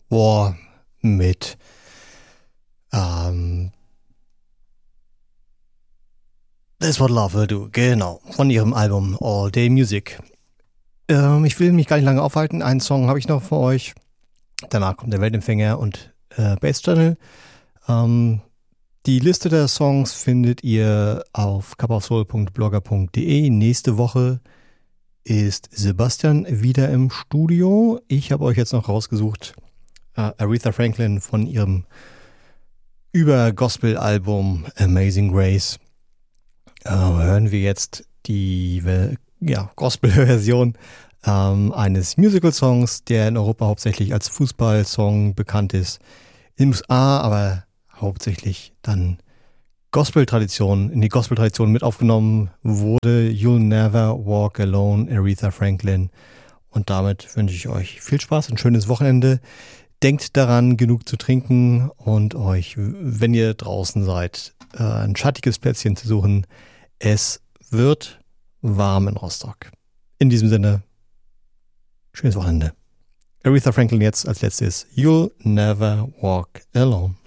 War mit That's What Love Will Do, genau, von ihrem Album All Day Music. Ich will mich gar nicht lange aufhalten, einen Song habe ich noch für euch. Danach kommt der Weltempfänger und Bass Channel. Die Liste der Songs findet ihr auf cupofsoul.blogger.de. Nächste Woche ist Sebastian wieder im Studio. Ich habe euch jetzt noch rausgesucht Aretha Franklin von ihrem Über-Gospel-Album Amazing Grace. Hören wir jetzt die Gospel-Version eines Musical-Songs, der in Europa hauptsächlich als Fußballsong bekannt ist. In den USA aber hauptsächlich dann in die Gospel-Tradition mit aufgenommen wurde. You'll Never Walk Alone, Aretha Franklin. Und damit wünsche ich euch viel Spaß, ein schönes Wochenende. Denkt daran, genug zu trinken und euch, wenn ihr draußen seid, ein schattiges Plätzchen zu suchen. Es wird warm in Rostock. In diesem Sinne, schönes Wochenende. Aretha Franklin jetzt als letztes. You'll Never Walk Alone.